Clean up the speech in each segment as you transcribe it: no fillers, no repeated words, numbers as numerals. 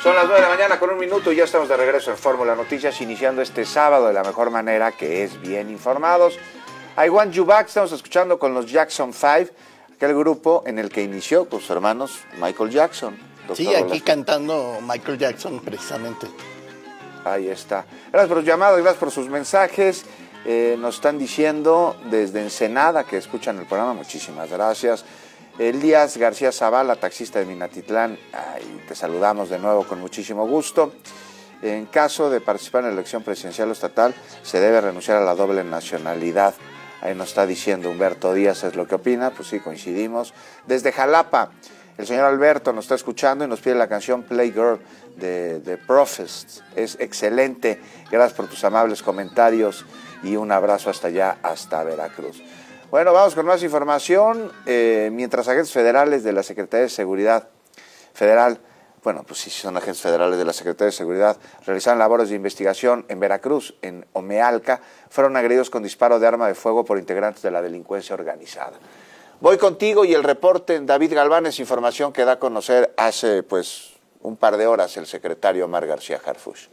Son las 9 de la mañana con 1 minuto y ya estamos de regreso en Fórmula Noticias, iniciando este sábado de la mejor manera, que es bien informados. I Want You Back, estamos escuchando con los Jackson 5, aquel grupo en el que inició con sus hermanos Michael Jackson. Sí, aquí cantando Michael Jackson precisamente. Ahí está. Gracias por los llamados, gracias por sus mensajes. Nos están diciendo desde Ensenada que escuchan el programa, muchísimas gracias. Elías García Zavala, taxista de Minatitlán, te saludamos de nuevo con muchísimo gusto. En caso de participar en la elección presidencial o estatal, se debe renunciar a la doble nacionalidad. Ahí nos está diciendo Humberto Díaz, es lo que opina, pues sí, coincidimos. Desde Jalapa, el señor Alberto nos está escuchando y nos pide la canción Playgirl de The Prophets. Es excelente, gracias por tus amables comentarios y un abrazo hasta allá, hasta Veracruz. Bueno, vamos con más información. Mientras agentes federales de la Secretaría de Seguridad Federal, bueno, pues sí, son agentes federales de la Secretaría de Seguridad, realizaron labores de investigación en Veracruz, en Omealca, fueron agredidos con disparo de arma de fuego por integrantes de la delincuencia organizada. Voy contigo y el reporte, David Galván, es información que da a conocer hace pues un par de horas el secretario Omar García Harfuch.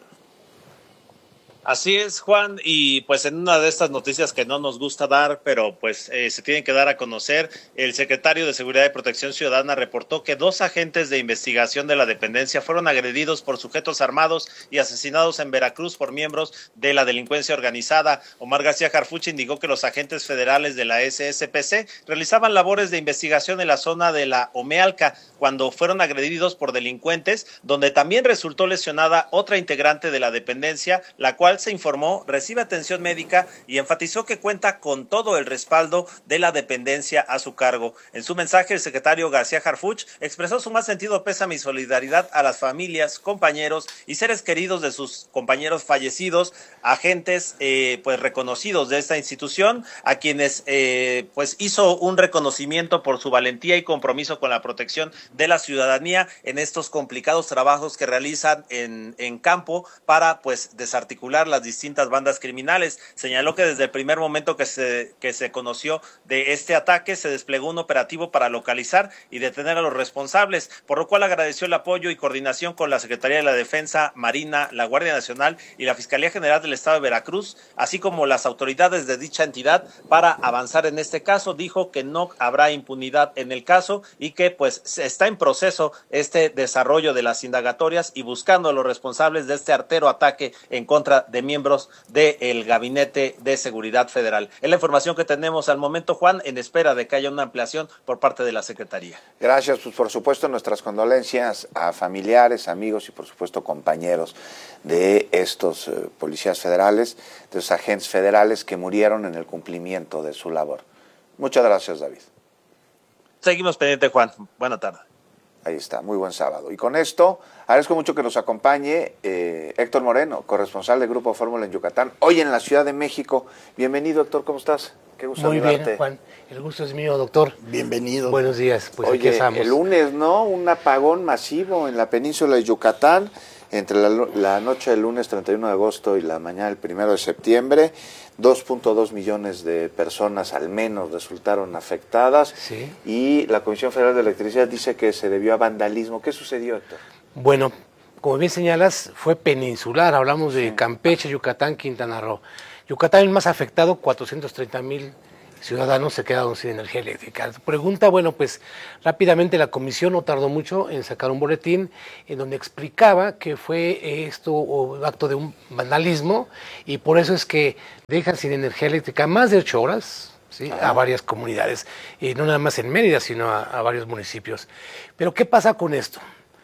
Así es, Juan, y pues en una de estas noticias que no nos gusta dar, pero pues se tienen que dar a conocer, el secretario de Seguridad y Protección Ciudadana reportó que 2 agentes de investigación de la dependencia fueron agredidos por sujetos armados y asesinados en Veracruz por miembros de la delincuencia organizada. Omar García Harfuch indicó que los agentes federales de la SSPC realizaban labores de investigación en la zona de la Omealca cuando fueron agredidos por delincuentes, donde también resultó lesionada otra integrante de la dependencia, la cual se informó recibe atención médica y enfatizó que cuenta con todo el respaldo de la dependencia a su cargo. En su mensaje, el secretario García Harfuch expresó su más sentido pésame y solidaridad a las familias, compañeros y seres queridos de sus compañeros fallecidos, agentes pues reconocidos de esta institución, a quienes pues hizo un reconocimiento por su valentía y compromiso con la protección de la ciudadanía en estos complicados trabajos que realizan en campo para pues desarticular las distintas bandas criminales. Señaló que desde el primer momento que se conoció de este ataque se desplegó un operativo para localizar y detener a los responsables, por lo cual agradeció el apoyo y coordinación con la Secretaría de la Defensa, Marina, la Guardia Nacional y la Fiscalía General del Estado de Veracruz, así como las autoridades de dicha entidad para avanzar en este caso. Dijo que no habrá impunidad en el caso y que pues está en proceso este desarrollo de las indagatorias y buscando a los responsables de este artero ataque en contra de miembros del Gabinete de Seguridad Federal. Es la información que tenemos al momento, Juan, en espera de que haya una ampliación por parte de la Secretaría. Gracias, pues por supuesto nuestras condolencias a familiares, amigos y por supuesto compañeros de estos policías federales, de los agentes federales que murieron en el cumplimiento de su labor. Muchas gracias, David. Seguimos pendiente, Juan. Buena tarde. Ahí está, muy buen sábado. Y con esto, agradezco mucho que nos acompañe Héctor Moreno, corresponsal del Grupo Fórmula en Yucatán, hoy en la Ciudad de México. Bienvenido, Héctor, ¿cómo estás? Qué gusto saludarte. Muy bien, Juan. El gusto es mío, doctor. Bienvenido. Buenos días. Pues oye, aquí estamos. El lunes, ¿no? Un apagón masivo en la península de Yucatán, entre la noche del lunes 31 de agosto y la mañana del 1 de septiembre. 2.2 millones de personas al menos resultaron afectadas. Sí. Y la Comisión Federal de Electricidad dice que se debió a vandalismo. ¿Qué sucedió, Héctor? Bueno, como bien señalas, fue peninsular. Hablamos de Campeche, Yucatán, Quintana Roo. Yucatán es el más afectado, 430,000 ciudadanos se quedaron sin energía eléctrica. Pregunta, bueno, pues rápidamente la comisión no tardó mucho en sacar un boletín en donde explicaba que fue acto de un vandalismo y por eso es que dejan sin energía eléctrica más de 8 horas, ¿sí? A varias comunidades, no nada más en Mérida, sino a varios municipios. Pero ¿qué pasa con esto?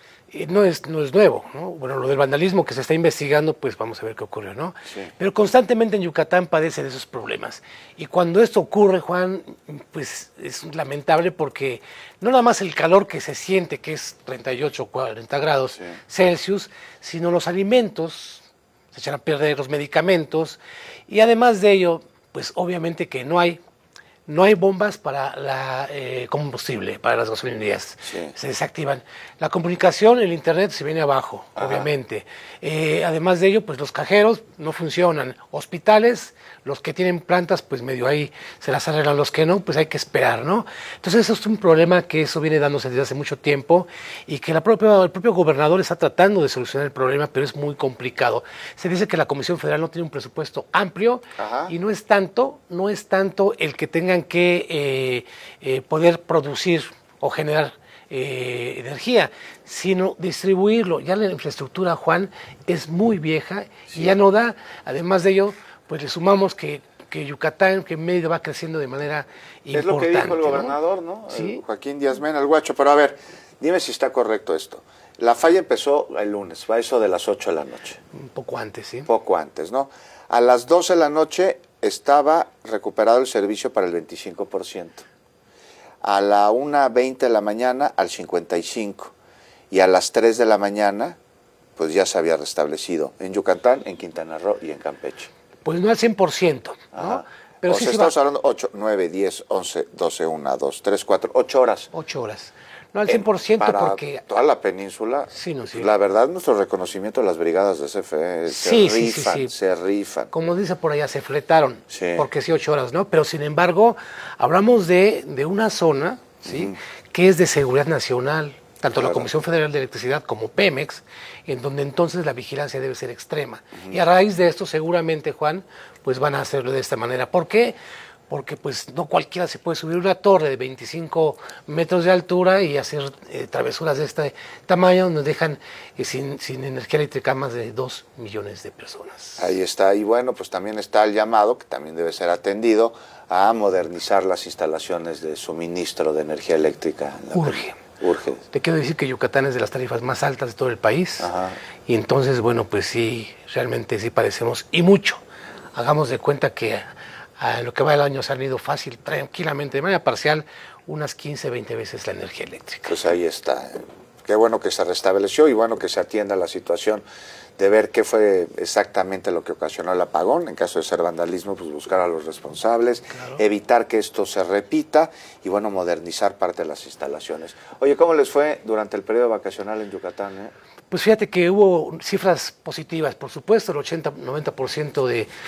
No es nuevo, ¿no? Bueno, lo del vandalismo que se está investigando, pues vamos a ver qué ocurrió, ¿no? Sí. Pero constantemente en Yucatán padecen esos problemas. Y cuando esto ocurre, Juan, pues es lamentable porque no nada más el calor que se siente, que es 38 o 40 grados Celsius, sino los alimentos, se echan a perder los medicamentos, y además de ello, pues obviamente que no hay no hay bombas para la combustible, para las gasolinerías, Sí. se desactivan. La comunicación, el internet se viene abajo, obviamente. Además de ello, pues los cajeros no funcionan. Hospitales, los que tienen plantas, pues medio ahí se las arreglan, los que no, pues hay que esperar, ¿no? Entonces eso es un problema que eso viene dándose desde hace mucho tiempo y que el propio gobernador está tratando de solucionar el problema, pero es muy complicado. Se dice que la Comisión Federal no tiene un presupuesto amplio y no es tanto el que tengan que poder producir o generar energía, sino distribuirlo. Ya la infraestructura, Juan, es muy vieja y ya no da. Además de ello, pues le sumamos que Yucatán, que Mérida va creciendo de manera importante. Es lo que dijo el gobernador, ¿no? Sí. Joaquín Díaz Mena, el Guacho. Pero a ver, dime si está correcto esto. La falla empezó el lunes, va eso de las 8 de la noche. Un poco antes, sí. Poco antes, ¿no? A las 12 de la noche estaba recuperado el servicio para el 25%. A la 1:20 de la mañana al 55%. Y a las 3 de la mañana, pues ya se había restablecido en Yucatán, en Quintana Roo y en Campeche. Pues no al 100%, ¿no? Ajá. Pero o sí sea, se va. estamos hablando 8, 9, 10, 11, 12, 1, 2, 3, 4, 8 horas. 8 horas. No al 100% Para porque... toda la península, Sí, no, sí. la verdad, nuestro reconocimiento a las brigadas de CFE, Sí. se rifan. Como dice por allá, se fletaron, Sí. porque sí, 8 horas, ¿no? Pero sin embargo, hablamos de una zona, ¿sí? Que es de seguridad nacional, tanto la Claro. Comisión Federal de Electricidad como Pemex, en donde entonces la vigilancia debe ser extrema. Y a raíz de esto, seguramente, Juan, pues van a hacerlo de esta manera. ¿Por qué? Porque pues no cualquiera se puede subir una torre de 25 metros de altura y hacer travesuras de este tamaño donde dejan sin energía eléctrica más de 2 millones de personas. Ahí está, y bueno, pues también está el llamado, que también debe ser atendido, a modernizar las instalaciones de suministro de energía eléctrica. Urge. Te quiero decir que Yucatán es de las tarifas más altas de todo el país. Ajá. Y entonces, bueno, pues sí, realmente sí padecemos. Y mucho. Hagamos de cuenta que en lo que va del año se han ido fácil, tranquilamente, de manera parcial, unas 15, 20 veces la energía eléctrica. Pues ahí está. Qué bueno que se restableció y bueno que se atienda la situación de ver qué fue exactamente lo que ocasionó el apagón. En caso de ser vandalismo, pues buscar a los responsables, evitar que esto se repita y bueno, modernizar parte de las instalaciones. Oye, ¿cómo les fue durante el periodo vacacional en Yucatán? Pues fíjate que hubo cifras positivas, por supuesto, el 80-90%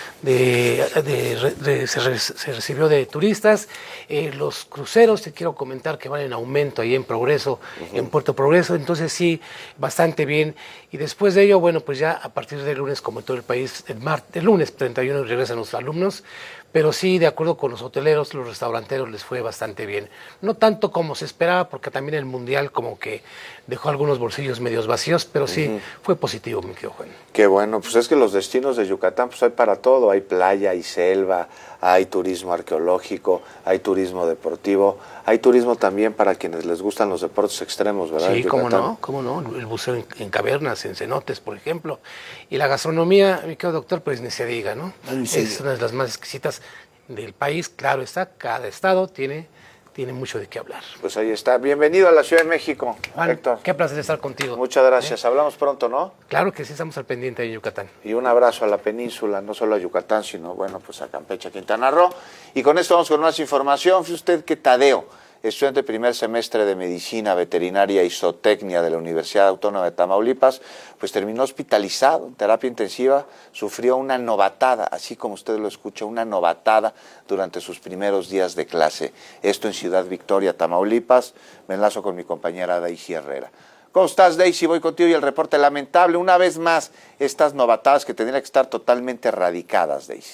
se recibió de turistas. Los cruceros, te quiero comentar que van en aumento ahí en Progreso, en Puerto Progreso, entonces sí, bastante bien. Y después de ello, bueno, pues ya a partir del lunes, como en todo el país, el lunes 31 regresan los alumnos, pero sí, de acuerdo con los hoteleros, los restauranteros les fue bastante bien. No tanto como se esperaba, porque también el Mundial como que dejó algunos bolsillos medios vacíos, pero sí, fue positivo, mi querido Juan. Qué bueno, pues es que los destinos de Yucatán, pues hay para todo, hay playa, hay selva, hay turismo arqueológico, hay turismo deportivo, hay turismo también para quienes les gustan los deportes extremos, ¿verdad? Sí, cómo no, el buceo en cavernas, en cenotes, por ejemplo. Y la gastronomía, mi querido doctor, pues ni se diga, ¿no? Es una de las más exquisitas del país, claro está, cada estado tiene mucho de qué hablar. Pues ahí está. Bienvenido a la Ciudad de México, Juan, Héctor. qué placer estar contigo. Muchas gracias. Hablamos pronto, ¿no? Claro que sí, estamos al pendiente en Yucatán. Y un abrazo a la península, no solo a Yucatán, sino, bueno, pues a Campeche, a Quintana Roo. Y con esto vamos con más información. Fíjese usted que Tadeo, estudiante de primer semestre de Medicina Veterinaria y Zootecnia de la Universidad Autónoma de Tamaulipas, pues terminó hospitalizado en terapia intensiva, sufrió una novatada, así como usted lo escucha, una novatada durante sus primeros días de clase. Esto en Ciudad Victoria, Tamaulipas. Me enlazo con mi compañera Daisy Herrera. ¿Cómo estás, Daisy? Voy contigo y el reporte lamentable. Una vez más, estas novatadas que tendrían que estar totalmente erradicadas, Daisy.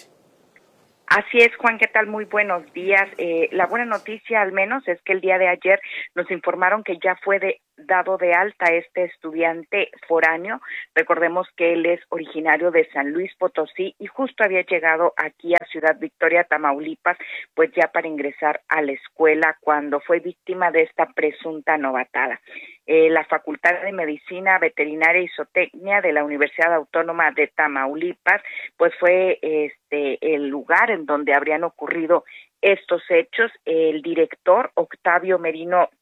Así es, Juan, ¿qué tal? Muy buenos días. La buena noticia, al menos, es que el día de ayer nos informaron que ya fue dado de alta este estudiante foráneo. Recordemos que él es originario de San Luis Potosí y justo había llegado aquí a Ciudad Victoria, Tamaulipas, pues ya para ingresar a la escuela cuando fue víctima de esta presunta novatada. La Facultad de Medicina Veterinaria y Zootecnia de la Universidad Autónoma de Tamaulipas, pues fue el lugar en donde habrían ocurrido estos hechos. El director Octavio Merino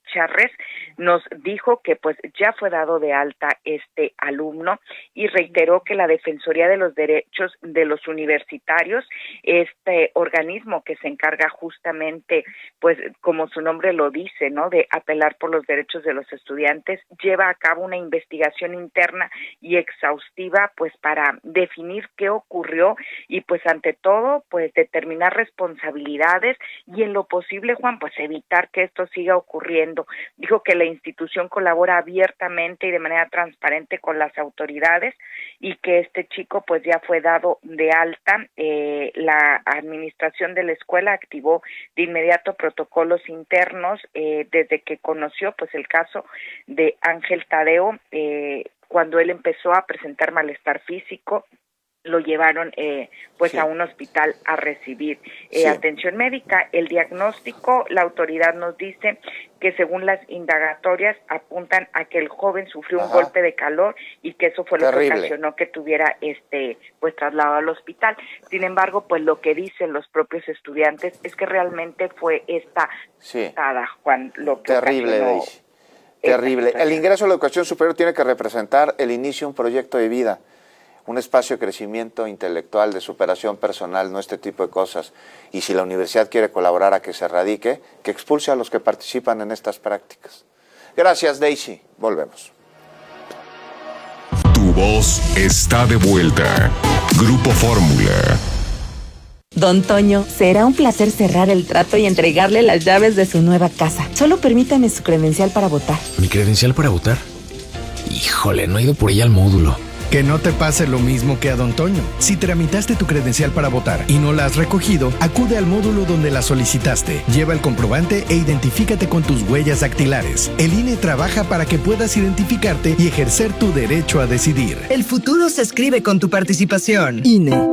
Charres nos dijo que pues ya fue dado de alta este alumno y reiteró que la Defensoría de los Derechos de los Universitarios, este organismo que se encarga justamente, pues como su nombre lo dice, ¿no?, de apelar por los derechos de los estudiantes, lleva a cabo una investigación interna y exhaustiva pues para definir qué ocurrió y pues ante todo pues determinar responsabilidades y en lo posible, Juan, pues evitar que esto siga ocurriendo. Dijo que la institución colabora abiertamente y de manera transparente con las autoridades y que este chico pues ya fue dado de alta. La administración de la escuela activó de inmediato protocolos internos desde que conoció pues el caso de Ángel Tadeo, cuando él empezó a presentar malestar físico. Lo llevaron pues a un hospital a recibir atención médica. El diagnóstico, la autoridad nos dice que según las indagatorias apuntan a que el joven sufrió un golpe de calor y que eso fue lo que ocasionó que tuviera pues traslado al hospital. Sin embargo, pues lo que dicen los propios estudiantes es que realmente fue esta Juan, lo que terrible, Daisy. Terrible. El ingreso a la educación superior tiene que representar el inicio de un proyecto de vida, un espacio de crecimiento intelectual, de superación personal, no este tipo de cosas. Y si la universidad quiere colaborar a que se erradique, que expulse a los que participan en estas prácticas. Gracias, Daisy. Volvemos. Tu voz está de vuelta. Grupo Fórmula. Don Toño, será un placer cerrar el trato y entregarle las llaves de su nueva casa. Solo permítame su credencial para votar. ¿Mi credencial para votar? Híjole, no he ido por ella al módulo. Que no te pase lo mismo que a Don Toño. Si tramitaste tu credencial para votar y no la has recogido, acude al módulo donde la solicitaste. Lleva el comprobante e identifícate con tus huellas dactilares. El INE trabaja para que puedas identificarte y ejercer tu derecho a decidir. El futuro se escribe con tu participación. INE.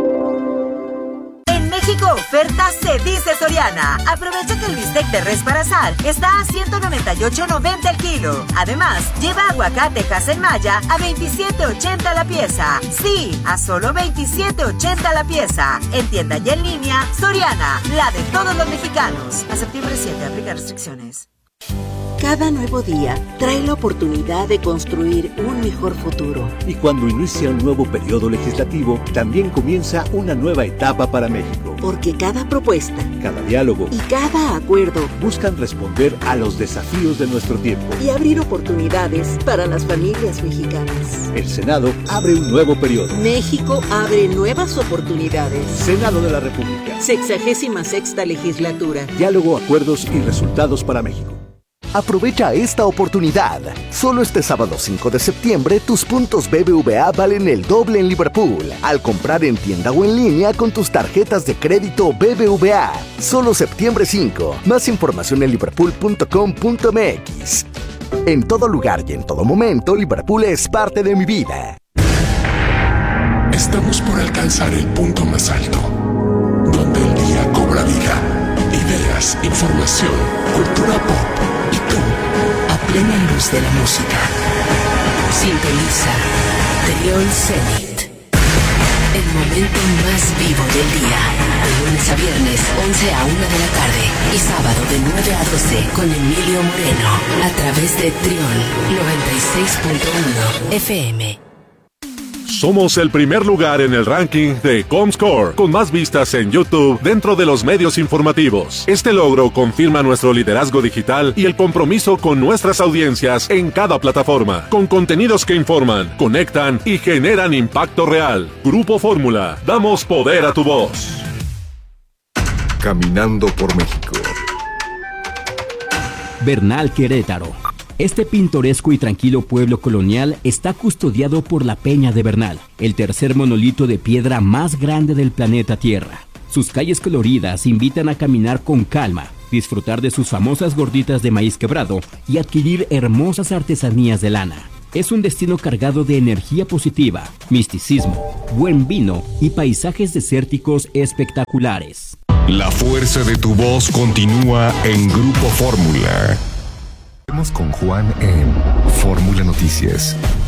México oferta se dice Soriana. Aprovecha que el bistec de res para asar está a $198.90 el kilo. Además, lleva aguacate Hasenmaya a $27.80 la pieza. Sí, a solo $27.80 la pieza. En tienda y en línea, Soriana, la de todos los mexicanos. A septiembre 7, aplica restricciones. Cada nuevo día trae la oportunidad de construir un mejor futuro. Y cuando inicia un nuevo periodo legislativo, también comienza una nueva etapa para México. Porque cada propuesta, cada diálogo y cada acuerdo buscan responder a los desafíos de nuestro tiempo y abrir oportunidades para las familias mexicanas. El Senado abre un nuevo periodo. México abre nuevas oportunidades. Senado de la República. 66ª legislatura. Diálogo, acuerdos y resultados para México. Aprovecha esta oportunidad. Solo este sábado 5 de septiembre, tus puntos BBVA valen el doble en Liverpool al comprar en tienda o en línea con tus tarjetas de crédito BBVA. Solo septiembre 5. Más información en liverpool.com.mx. En todo lugar y en todo momento, Liverpool es parte de mi vida. Estamos por alcanzar el punto más alto, donde el día cobra vida. Ideas, información, cultura pop. Y tú, a plena luz de la música. Sintoniza Trión Zenit. El momento más vivo del día. De lunes a viernes, 11 a 1 de la tarde. Y sábado de 9 a 12 con Emilio Moreno. A través de Trión 96.1 FM. Somos el primer lugar en el ranking de Comscore, con más vistas en YouTube dentro de los medios informativos. Este logro confirma nuestro liderazgo digital y el compromiso con nuestras audiencias en cada plataforma, con contenidos que informan, conectan y generan impacto real. Grupo Fórmula, damos poder a tu voz. Caminando por México. Bernal, Querétaro. Este pintoresco y tranquilo pueblo colonial está custodiado por la Peña de Bernal, el tercer monolito de piedra más grande del planeta Tierra. Sus calles coloridas invitan a caminar con calma, disfrutar de sus famosas gorditas de maíz quebrado y adquirir hermosas artesanías de lana. Es un destino cargado de energía positiva, misticismo, buen vino y paisajes desérticos espectaculares. La fuerza de tu voz continúa en Grupo Fórmula. Con Juan en Fórmula Noticias.